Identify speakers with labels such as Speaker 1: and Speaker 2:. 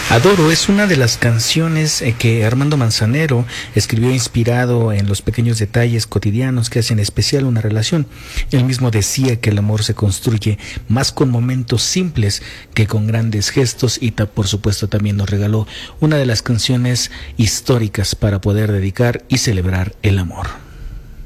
Speaker 1: Adoro es una de las canciones que Armando Manzanero escribió inspirado en los pequeños detalles cotidianos que hacen especial una relación. Él mismo decía que el amor se construye más con momentos simples que con grandes gestos y por supuesto también nos regaló una de las canciones históricas para poder dedicar y celebrar el amor.